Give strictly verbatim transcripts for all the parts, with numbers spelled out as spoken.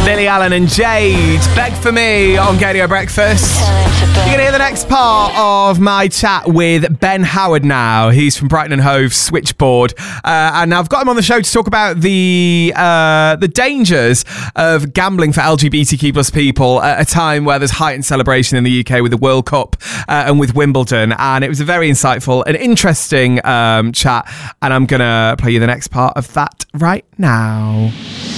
Lily Allen and Jade, Beg For Me on Radio Breakfast. You're going to hear the next part of my chat with Ben Howard now. He's from Brighton and Hove Switchboard. Uh, and I've got him on the show to talk about the uh, the dangers of gambling for L G B T Q plus people at a time where there's heightened celebration in the U K with the World Cup uh, and with Wimbledon. And it was a very insightful and interesting um, chat. And I'm going to play you the next part of that right now.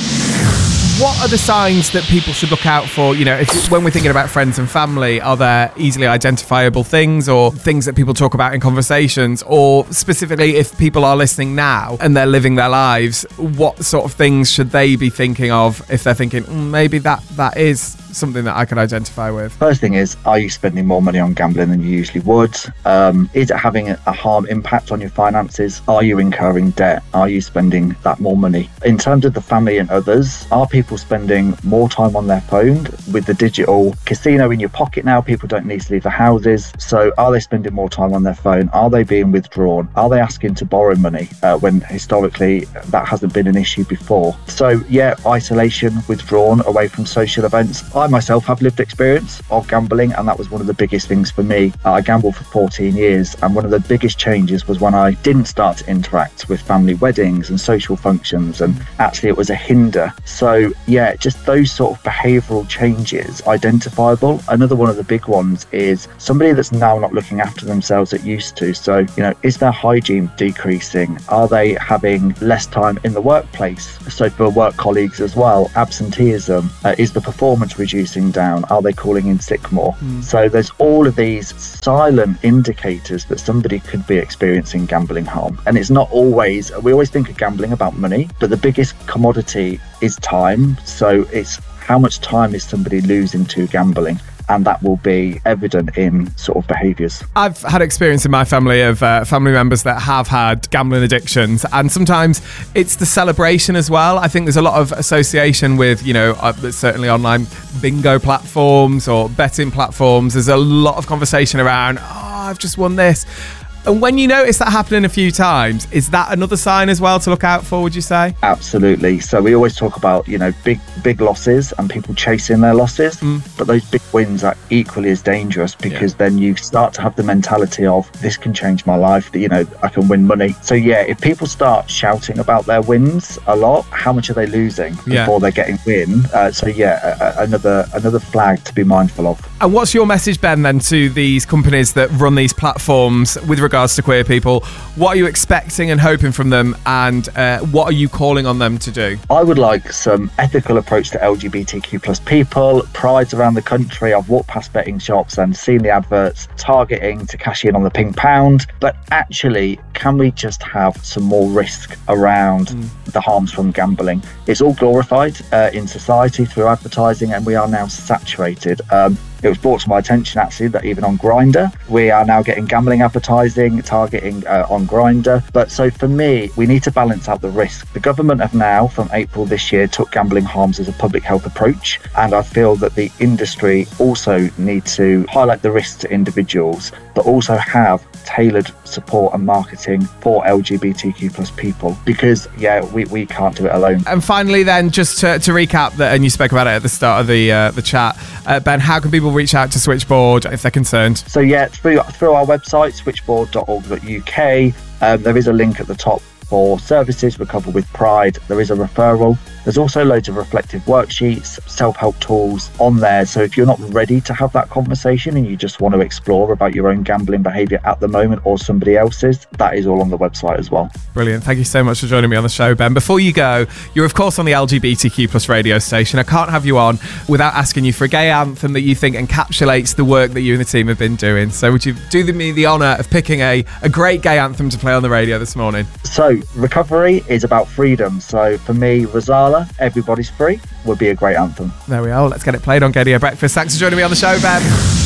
What are the signs that people should look out for? You know, if, when we're thinking about friends and family, are there easily identifiable things or things that people talk about in conversations? Or specifically, if people are listening now and they're living their lives, what sort of things should they be thinking of if they're thinking, mm, maybe that that is something that I could identify with? First thing is, are you spending more money on gambling than you usually would? Um, is it having a, a harm impact on your finances? Are you incurring debt? Are you spending that more money? In terms of the family and others, are people spending more time on their phone? With the digital casino in your pocket now, people don't need to leave their houses. So are they spending more time on their phone? Are they being withdrawn? Are they asking to borrow money uh, when historically that hasn't been an issue before? So yeah, isolation, withdrawn away from social events. I myself have lived experience of gambling, and that was one of the biggest things for me. Uh, I gambled for fourteen years, and one of the biggest changes was when I didn't start to interact with family weddings and social functions, and actually it was a hinder. So yeah, just those sort of behavioural changes, identifiable. Another one of the big ones is somebody that's now not looking after themselves that used to. So, you know, is their hygiene decreasing? Are they having less time in the workplace? So for work colleagues as well, absenteeism, uh, is the performance reducing down? Are they calling in sick more? Mm. So there's all of these silent indicators that somebody could be experiencing gambling harm. And it's not always, we always think of gambling about money, but the biggest commodity is time. So it's how much time is somebody losing to gambling? And that will be evident in sort of behaviours. I've had experience in my family of uh, family members that have had gambling addictions, and sometimes it's the celebration as well. I think there's a lot of association with, you know, uh, certainly online bingo platforms or betting platforms. There's a lot of conversation around, oh, I've just won this. And when you notice that happening a few times, is that another sign as well to look out for, would you say? Absolutely. So we always talk about, you know, big, big losses and people chasing their losses. Mm. But those big wins are equally as dangerous, because yeah. then you start to have the mentality of, this can change my life, that, you know, I can win money. So yeah, if people start shouting about their wins a lot, how much are they losing yeah. before they're getting win? Uh, so yeah, a, a, another another flag to be mindful of. And what's your message, Ben, then, to these companies that run these platforms with regards to queer people? What are you expecting and hoping from them, and uh, what are you calling on them to do? I would like some ethical approach to L G B T Q plus people. Prides around the country, I've walked past betting shops and seen the adverts targeting to cash in on the ping pound, but actually, can we just have some more risk around mm. the harms from gambling? It's all glorified uh, in society through advertising, and we are now saturated. Um, It was brought to my attention, actually, that even on Grindr, we are now getting gambling advertising, targeting uh, on Grindr. But so for me, we need to balance out the risk. The government have now, from April this year, took gambling harms as a public health approach. And I feel that the industry also need to highlight the risks to individuals, but also have tailored support and marketing for L G B T Q plus people, because yeah we, we can't do it alone. And finally then, just to, to recap that, and you spoke about it at the start of the uh, the chat, uh, Ben, how can people reach out to Switchboard if they're concerned? So yeah, through, through our website, switchboard dot org dot U K. Um, there is a link at the top for services Recover with Pride. There is a referral. There's also loads of reflective worksheets, self-help tools on there. So if you're not ready to have that conversation and you just want to explore about your own gambling behaviour at the moment, or somebody else's, that is all on the website as well. Brilliant. Thank you so much for joining me on the show, Ben. Before you go, you're of course on the L G B T Q plus radio station. I can't have you on without asking you for a gay anthem that you think encapsulates the work that you and the team have been doing. So would you do me the honour of picking a, a great gay anthem to play on the radio this morning? So recovery is about freedom. So for me, Rosala, Everybody's Free would be a great anthem. There we are. Let's get it played on Radio Breakfast. Thanks for joining me on the show, Ben.